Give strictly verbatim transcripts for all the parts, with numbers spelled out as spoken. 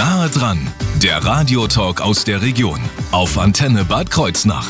Nahe dran, der Radiotalk aus der Region auf Antenne Bad Kreuznach.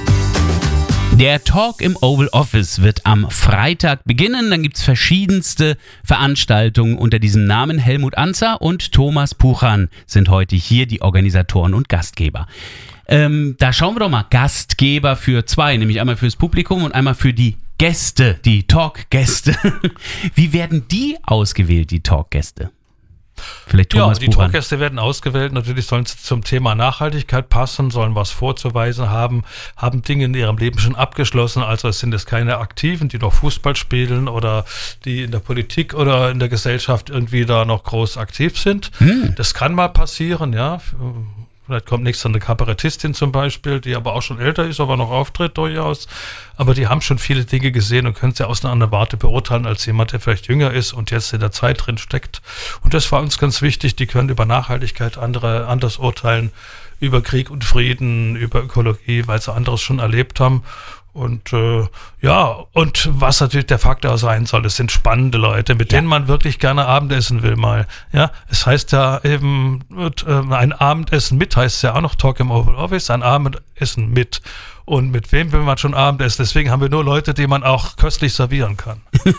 Der Talk im Oval Office wird am Freitag beginnen. Dann gibt es verschiedenste Veranstaltungen unter diesem Namen. Helmut Anzer und Thomas Puchan sind heute hier, die Organisatoren und Gastgeber. Ähm, da schauen wir doch mal, Gastgeber für zwei, nämlich einmal fürs Publikum und einmal für die Gäste, die Talkgäste. Wie werden die ausgewählt, die Talkgäste? Vielleicht Thomas Ja, die Puchan. Talkgäste werden ausgewählt. Natürlich sollen sie zum Thema Nachhaltigkeit passen, sollen was vorzuweisen haben, haben Dinge in ihrem Leben schon abgeschlossen. Also es sind es keine Aktiven, die noch Fußball spielen oder die in der Politik oder in der Gesellschaft irgendwie da noch groß aktiv sind. Hm. Das kann mal passieren, ja. Vielleicht kommt nächstes eine Kabarettistin zum Beispiel, die aber auch schon älter ist, aber noch auftritt durchaus. Aber die haben schon viele Dinge gesehen und können sie aus einer anderen Warte beurteilen als jemand, der vielleicht jünger ist und jetzt in der Zeit drin steckt. Und das war uns ganz wichtig. Die können über Nachhaltigkeit andere anders urteilen, über Krieg und Frieden, über Ökologie, weil sie anderes schon erlebt haben. Und äh, ja, und was natürlich der Faktor sein soll, es sind spannende Leute, mit ja. denen man wirklich gerne Abendessen will mal. Ja, es heißt ja eben, äh, ein Abendessen mit heißt ja auch noch Talk im Oval Office, ein Abendessen mit. Und mit wem will man schon Abendessen? Deswegen haben wir nur Leute, die man auch köstlich servieren kann.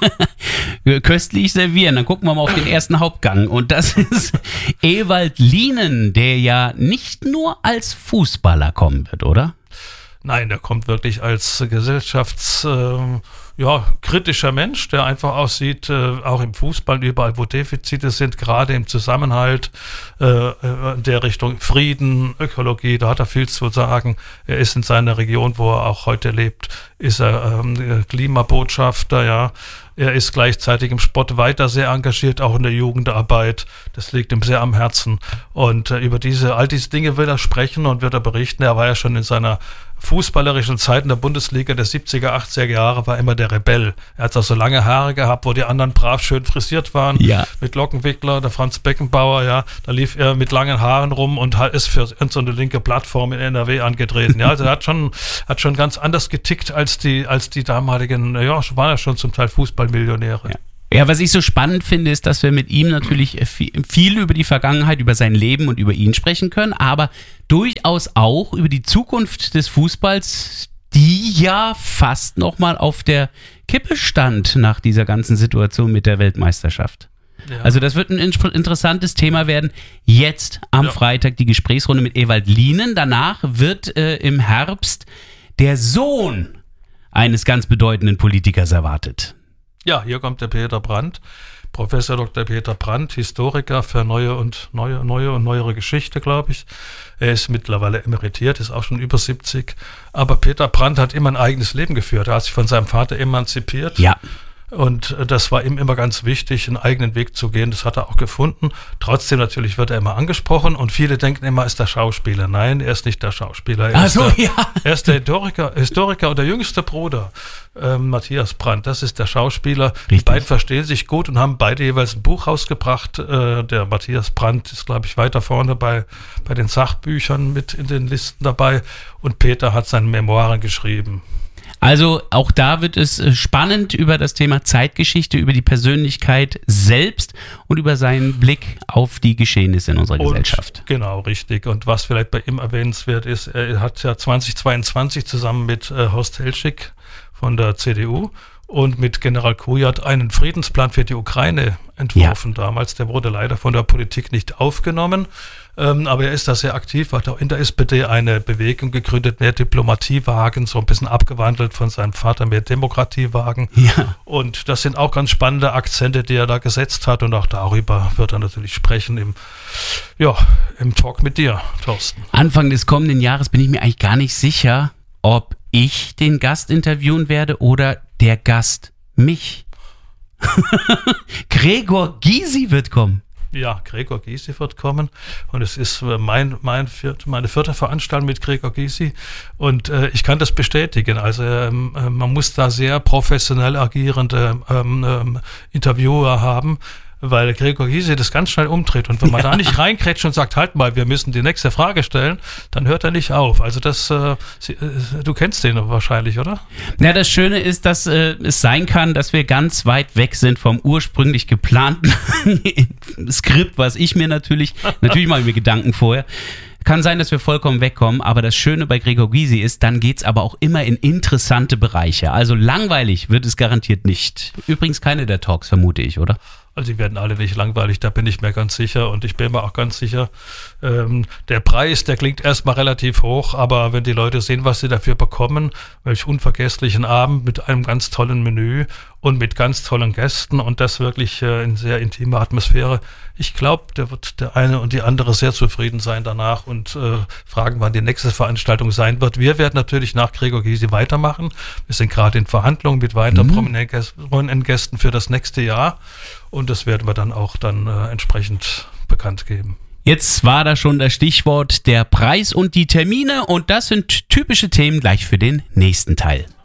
Köstlich servieren, dann gucken wir mal auf den ersten Hauptgang. Und das ist Ewald Lienen, der ja nicht nur als Fußballer kommen wird, oder? Nein, der kommt wirklich als gesellschafts, äh, ja, kritischer Mensch, der einfach aussieht, äh, auch im Fußball, überall wo Defizite sind, gerade im Zusammenhalt äh, in der Richtung Frieden, Ökologie, da hat er viel zu sagen. Er ist in seiner Region, wo er auch heute lebt, ist er ähm, Klimabotschafter, ja. Er ist gleichzeitig im Sport weiter sehr engagiert, auch in der Jugendarbeit. Das liegt ihm sehr am Herzen. Und äh, über diese, all diese Dinge will er sprechen und wird er berichten. Er war ja schon in seiner fußballerischen Zeit in der Bundesliga der siebziger, achtziger Jahre, war immer der Rebell. Er hat auch so lange Haare gehabt, wo die anderen brav schön frisiert waren. Ja. Mit Lockenwickler, der Franz Beckenbauer, ja. Da lief er mit langen Haaren rum und ist für so eine linke Plattform in N R W angetreten. Ja, also er hat schon, hat schon ganz anders getickt als die, als die damaligen, ja, waren ja schon zum Teil Fußballmillionäre. Ja. Ja, was ich so spannend finde, ist, dass wir mit ihm natürlich viel über die Vergangenheit, über sein Leben und über ihn sprechen können, aber durchaus auch über die Zukunft des Fußballs, die ja fast nochmal auf der Kippe stand nach dieser ganzen Situation mit der Weltmeisterschaft. Ja. Also das wird ein interessantes Thema werden. Jetzt am ja. Freitag die Gesprächsrunde mit Ewald Lienen. Danach wird äh, im Herbst der Sohn eines ganz bedeutenden Politikers erwartet. Ja, hier kommt der Peter Brandt, Professor Doktor Peter Brandt, Historiker für neue und neue, neue und neuere Geschichte, glaube ich. Er ist mittlerweile emeritiert, ist auch schon über siebzig. Aber Peter Brandt hat immer ein eigenes Leben geführt. Er hat sich von seinem Vater emanzipiert. Ja. Und das war ihm immer ganz wichtig, einen eigenen Weg zu gehen. Das hat er auch gefunden. Trotzdem natürlich wird er immer angesprochen und viele denken immer, er ist der Schauspieler. Nein, er ist nicht der Schauspieler. Er, so, ist, der, ja. er ist der Historiker, Historiker und der jüngste Bruder, ähm, Matthias Brandt. Das ist der Schauspieler. Richtig. Die beiden verstehen sich gut und haben beide jeweils ein Buch rausgebracht. Äh, der Matthias Brandt ist, glaube ich, weiter vorne bei, bei den Sachbüchern mit in den Listen dabei. Und Peter hat seine Memoiren geschrieben. Also auch da wird es spannend über das Thema Zeitgeschichte, über die Persönlichkeit selbst und über seinen Blick auf die Geschehnisse in unserer und, Gesellschaft. Genau, richtig. Und was vielleicht bei ihm erwähnenswert ist, er hat ja zweitausendzweiundzwanzig zusammen mit äh, Horst Hellschick von der C D U und mit General Kujat einen Friedensplan für die Ukraine entworfen ja. damals. Der wurde leider von der Politik nicht aufgenommen. Ähm, aber er ist da sehr aktiv, hat auch in der S P D eine Bewegung gegründet, mehr Diplomatie wagen, so ein bisschen abgewandelt von seinem Vater, mehr Demokratie wagen. Ja. Und das sind auch ganz spannende Akzente, die er da gesetzt hat und auch darüber wird er natürlich sprechen im, ja, im Talk mit dir, Thorsten. Anfang des kommenden Jahres bin ich mir eigentlich gar nicht sicher, ob ich den Gast interviewen werde oder der Gast mich. Gregor Gysi wird kommen. Ja, Gregor Gysi wird kommen und es ist mein, mein viert, meine vierte Veranstaltung mit Gregor Gysi und äh, ich kann das bestätigen. Also ähm, man muss da sehr professionell agierende ähm, ähm, Interviewer haben, weil Gregor Gysi das ganz schnell umdreht. Und wenn man ja. da nicht reinkrätscht und sagt, halt mal, wir müssen die nächste Frage stellen, dann hört er nicht auf. Also das, äh, du kennst den wahrscheinlich, oder? Ja, das Schöne ist, dass äh, es sein kann, dass wir ganz weit weg sind vom ursprünglich geplanten Skript, was ich mir natürlich, natürlich mache ich mir Gedanken vorher. Kann sein, dass wir vollkommen wegkommen, aber das Schöne bei Gregor Gysi ist, dann geht's aber auch immer in interessante Bereiche. Also langweilig wird es garantiert nicht. Übrigens keine der Talks, vermute ich, oder? Also die werden alle nicht langweilig, da bin ich mir ganz sicher und ich bin mir auch ganz sicher, ähm, der Preis, der klingt erstmal relativ hoch, aber wenn die Leute sehen, was sie dafür bekommen, welch unvergesslichen Abend mit einem ganz tollen Menü und mit ganz tollen Gästen und das wirklich äh, in sehr intimer Atmosphäre, ich glaube, der wird der eine und die andere sehr zufrieden sein danach und äh, fragen, wann die nächste Veranstaltung sein wird. Wir werden natürlich nach Gregor Gysi weitermachen. Wir sind gerade in Verhandlungen mit weiteren mhm. prominenten Gästen für das nächste Jahr. Und das werden wir dann auch dann äh, entsprechend bekannt geben. Jetzt war da schon das Stichwort der Preis und die Termine und das sind typische Themen gleich für den nächsten Teil.